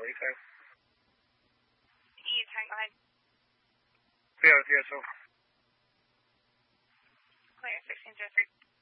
authority time. EU 10, go ahead. Clear, TSO. Clear, 1603.